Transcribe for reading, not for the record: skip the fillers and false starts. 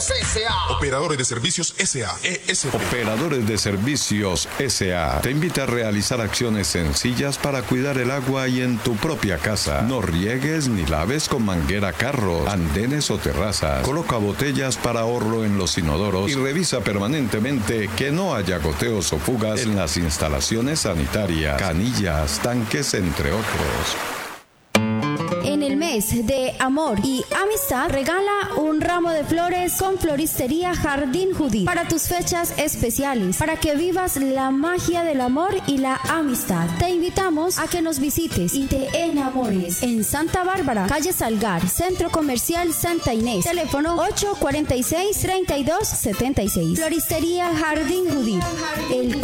Servicios S.A. Operadores de Servicios S.A. ESP. Operadores de Servicios S.A. te invita a realizar acciones sencillas para cuidar el agua y en tu propia casa. No riegues ni laves con manguera carros, andenes o terrazas. Coloca botellas para ahorro en los inodoros y revisa permanentemente que no haya goteos o fugas en las instalaciones sanitarias, canillas, tanques, entre otros. En el mes de amor y amistad, regala un ramo de flores con Floristería Jardín Judith para tus fechas especiales, para que vivas la magia del amor y la amistad. Te invitamos a que nos visites y te enamores en Santa Bárbara, calle Salgar, Centro Comercial Santa Inés, teléfono 846-3276. Floristería Jardín Judith, el